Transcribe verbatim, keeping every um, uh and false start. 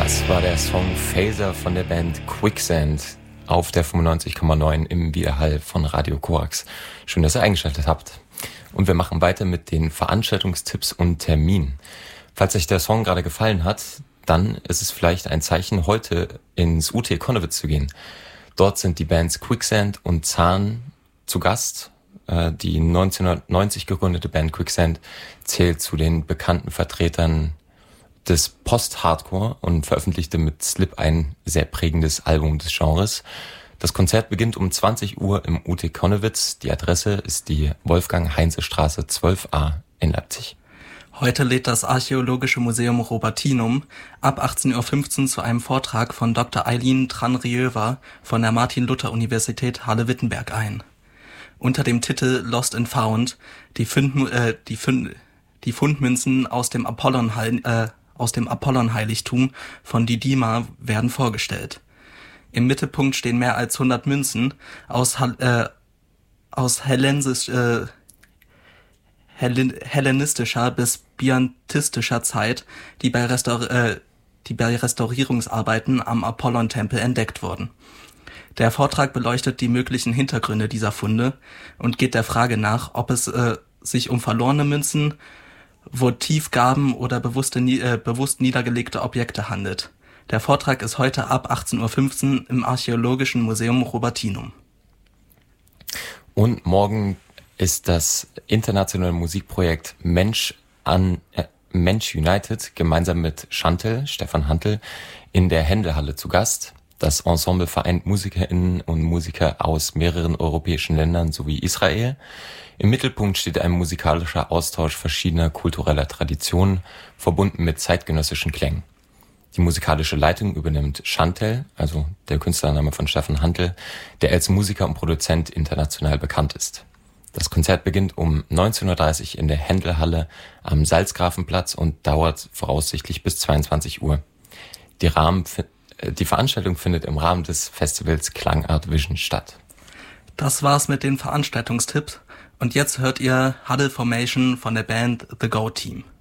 Das war der Song Phaser von der Band Quicksand auf der fünfundneunzig Komma neun im Widerhall von Radio Korax. Schön, dass ihr eingeschaltet habt. Und wir machen weiter mit den Veranstaltungstipps und Terminen. Falls euch der Song gerade gefallen hat, dann ist es vielleicht ein Zeichen, heute ins U T Connewitz zu gehen. Dort sind die Bands Quicksand und Zahn zu Gast. Die neunzehnhundertneunzig gegründete Band Quicksand zählt zu den bekannten Vertretern des Post-Hardcore und veröffentlichte mit Slip ein sehr prägendes Album des Genres. Das Konzert beginnt um zwanzig Uhr im U T Connewitz. Die Adresse ist die Wolfgang-Heinze-Straße zwölf a in Leipzig. Heute lädt das Archäologische Museum Robertinum ab achtzehn Uhr fünfzehn zu einem Vortrag von Doktor Eileen Tran-Riöver von der Martin-Luther-Universität Halle-Wittenberg ein. Unter dem Titel Lost and Found, die, Fund, äh, die, Fund, die Fundmünzen aus dem Apollon, äh, aus dem Apollon-Heiligtum von Didyma werden vorgestellt. Im Mittelpunkt stehen mehr als hundert Münzen aus, äh, aus Hellensisch, äh, Hellen, hellenistischer bis biantistischer Zeit, die bei, Restaur- äh, die bei Restaurierungsarbeiten am Apollon-Tempel entdeckt wurden. Der Vortrag beleuchtet die möglichen Hintergründe dieser Funde und geht der Frage nach, ob es äh, sich um verlorene Münzen, Votivgaben oder bewusste, äh, bewusst niedergelegte Objekte handelt. Der Vortrag ist heute ab achtzehn Uhr fünfzehn im Archäologischen Museum Robertinum. Und morgen ist das internationale Musikprojekt Mensch an äh, Mensch United gemeinsam mit Chantel, Stefan Hantl, in der Händelhalle zu Gast. Das Ensemble vereint MusikerInnen und Musiker aus mehreren europäischen Ländern sowie Israel. Im Mittelpunkt steht ein musikalischer Austausch verschiedener kultureller Traditionen, verbunden mit zeitgenössischen Klängen. Die musikalische Leitung übernimmt Chantel, also der Künstlername von Stefan Hantl, der als Musiker und Produzent international bekannt ist. Das Konzert beginnt um neunzehn Uhr dreißig in der Händelhalle am Salzgrafenplatz und dauert voraussichtlich bis zweiundzwanzig Uhr. Die Rahmen Die Veranstaltung findet im Rahmen des Festivals Klangart Vision statt. Das war's mit den Veranstaltungstipps und jetzt hört ihr Huddle Formation von der Band The Go Team.